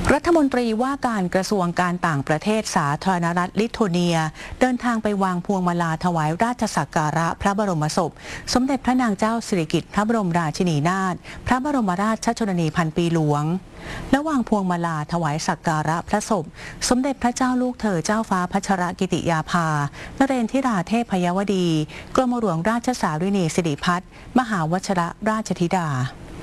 รัฐมนตรีว่าการกระทรวงการต่างประเทศสาธารณรัฐลิทัวเนียเดินทางไปวางพวงมาลาถวายราชสักการะพระบรมศพสมเด็จพระนางเจ้าสิริกิติ์พระบรมราชินีนาถพระบรมราชชนนีพันปีหลวงและวางพวงมาลาถวายสักการะพระศพสมเด็จพระเจ้าลูกเธอเจ้าฟ้าพัชรกิติยาภานเรนทิราเทพยวดีกรมหลวงราชสารินีสิริพัฒน์มหาวชิรราชธิดา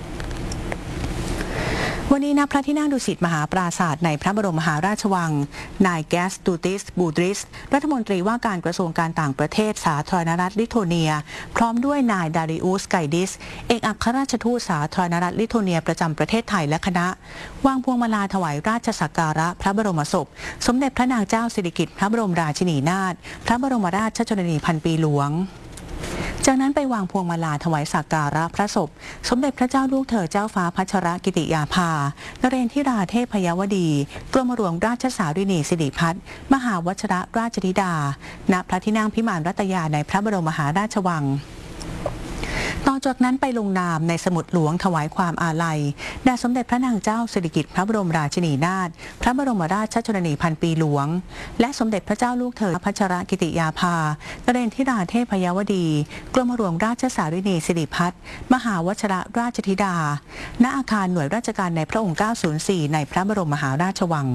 วันนี้ณพระที่นั่งดุสิตมหาปราสาทในพระบรมมหาราชวังนายแกสตูติสบูดริสรัฐมนตรีว่าการกระทรวงการต่างประเทศสาธารณรัฐลิทัวเนียพร้อมด้วยนายดาริอุสไกดิสเอกอัครราชทูตสาธารณรัฐลิทัวเนียประจำประเทศไทยและคณะวางพวงมาลาถวายราชสักการะพระบรมศพสมเด็จพระนางเจ้าสิริกิติ์พระบรมราชินีนาถพระบรมราชชนนีพันปีหลวงจากนั้นไปวางพวงมาลาถวายสักการะพระศพสมเด็จพระเจ้าลูกเธอเจ้าฟ้าพัชรกิติยาภานเรนทิราเทพยวดีกรมหลวงราชสารินีสิริพัฒน์มหาวชิรราชธิดาณพระที่นั่งพิมานรัตยาในพระบรมมหาราชวังต่อจากนั้นไปลงนามในสมุดหลวงถวายความอาลัยแด่สมเด็จพระนางเจ้าสิริกิติ์พระบรมราชินีนาถพระบรมราชชนนีพันปีหลวงและสมเด็จพระเจ้าลูกเธอพัชรกิติยาภานเรนทิราเทพยวดีกรมหลวงราชสารินีสิริพัฒน์มหาวชิรราชธิดาณอาคารหน่วยราชการในพระองค์904ในพระบรมมหาราชวัง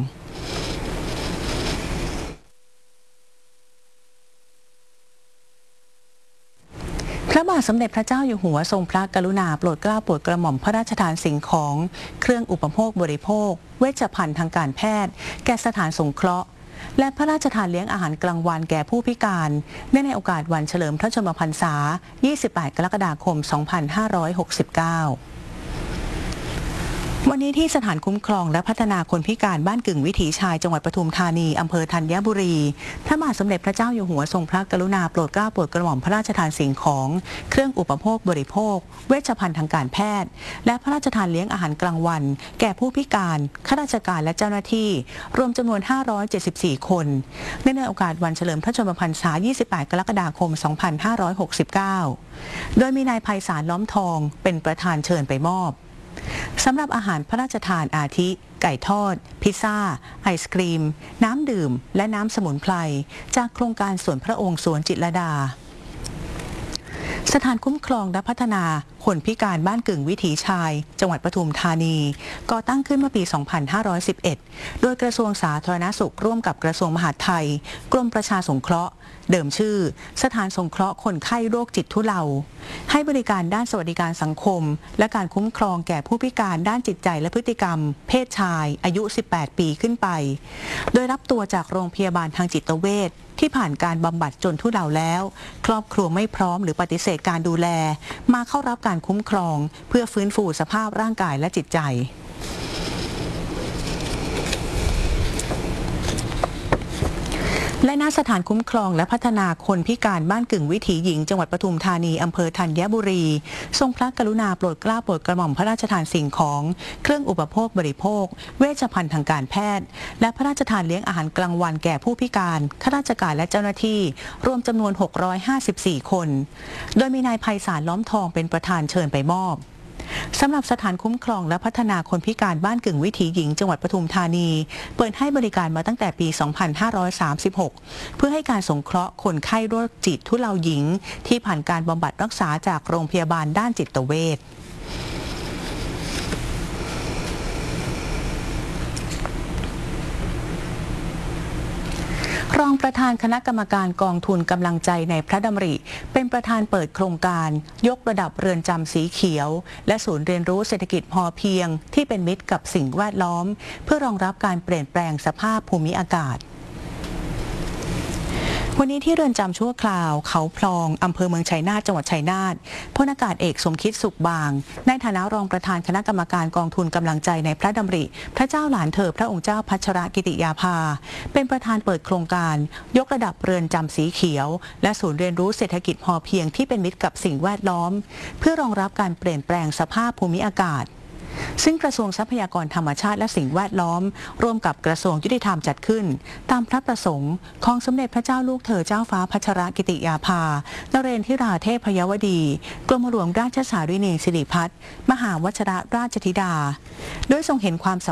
พระบาทสมเด็จพระเจ้าอยู่หัวทรงพระกรุณาโปรดเกล้าโปรดกระหม่อมพระราชทานสิ่งของเครื่องอุปโภคบริโภคเวชภัณฑ์ทางการแพทย์แก่สถานสงเคราะห์และพระราชทานเลี้ยงอาหารกลางวันแก่ผู้พิการเนื่องในโอกาสวันเฉลิมพระชนมพรรษา 28 กรกฎาคม 2569วันนี้ที่สถานคุ้มครองและพัฒนาคนพิการบ้านกึ่งวิถีชายจังหวัดปทุมธานีอำเภอธัญบุรีพระบาทสมเด็จพระเจ้าอยู่หัวทรงพระกรุณาโปรดเกล้าโปรดกระหม่อมพระราชทานสิ่งของเครื่องอุปโภคบริโภคเวชภัณฑ์ทางการแพทย์และพระราชทานเลี้ยงอาหารกลางวันแก่ผู้พิการข้าราชการและเจ้าหน้าที่รวมจำนวน574คนเนื่องในโอกาสวันเฉลิมพระชนมพรรษา 28 กรกฎาคม 2569โดยมีนายไพศาลล้อมทองเป็นประธานเชิญไปมอบสำหรับอาหารพระราชทานอาทิไก่ทอดพิซซ่าไอศกรีมน้ำดื่มและน้ำสมุนไพรจากโครงการสวนพระองค์สวนจิตรลดาสถานคุ้มครองและพัฒนาคนพิการบ้านกึ่งวิถีชายจังหวัดปทุมธานีก่อตั้งขึ้นเมื่อปี 2511 โดยกระทรวงสาธารณสุขร่วมกับกระทรวงมหาดไทยกรมประชาสงเคราะห์เดิมชื่อสถานสงเคราะห์คนไข้โรคจิตทุเลาให้บริการด้านสวัสดิการสังคมและการคุ้มครองแก่ผู้พิการด้านจิตใจและพฤติกรรมเพศชายอายุ 18 ปีขึ้นไปโดยรับตัวจากโรงพยาบาลทางจิตเวชที่ผ่านการบำบัดจนทุเลาแล้วครอบครัวไม่พร้อมหรือปฏิเสธการดูแลมาเข้ารับการคุ้มครองเพื่อฟื้นฟูสภาพร่างกายและจิตใจและณสถานคุ้มครองและพัฒนาคนพิการบ้านกึ่งวิถีหญิงจังหวัดปทุมธานีอำเภอธัญบุรีทรงพระกรุณาโปรดเกล้าโปรดกระหม่อมพระราชทานสิ่งของเครื่องอุปโภคบริโภคเวชภัณฑ์ทางการแพทย์และพระราชทานเลี้ยงอาหารกลางวันแก่ผู้พิการข้าราชการและเจ้าหน้าที่รวมจำนวน654คนโดยมีนายไพศาลล้อมทองเป็นประธานเชิญไปมอบสำหรับสถานคุ้มครองและพัฒนาคนพิการบ้านกึ่งวิถีหญิงจังหวัดปทุมธานีเปิดให้บริการมาตั้งแต่ปี 2536 เพื่อให้การสงเคราะห์คนไข้โรคจิตทุเลาหญิงที่ผ่านการบำบัดรักษาจากโรงพยาบาลด้านจิตเวชรองประธานคณะกรรมการกองทุนกำลังใจในพระดำริเป็นประธานเปิดโครงการยกระดับเรือนจำสีเขียวและศูนย์เรียนรู้เศรษฐกิจพอเพียงที่เป็นมิตรกับสิ่งแวดล้อมเพื่อรองรับการเปลี่ยนแปลงสภาพภูมิอากาศวันนี้ที่เรือนจำชั่วคราวเขาพลองอำเภอเมืองชัยนาทจังหวัดชัยนาทพลอากาศเอกสมคิดสุขบางในฐานะรองประธานคณะกรรมการกองทุนกำลังใจในพระดำริพระเจ้าหลานเธอพระองค์เจ้าพัชรกิติยาภาเป็นประธานเปิดโครงการยกระดับเรือนจำสีเขียวและศูนย์เรียนรู้เศรษฐกิจพอเพียงที่เป็นมิตรกับสิ่งแวดล้อมเพื่อรองรับการเปลี่ยนแปลงสภาพภูมิอากาศซึ่งกระทรวงทรัพยากรธรรมชาติและสิ่งแวดล้อมร่วมกับกระทรวงยุติธรรมจัดขึ้นตามพระประสงค์ของสมเด็จพระเจ้าลูกเธอเจ้าฟ้าพัชรกิติยาภานเรนทิราเทพยวดีกรมหลวงราชสารินีสิริพัฒน์มหาวชิรราชธิดาโดยทรงเห็นความ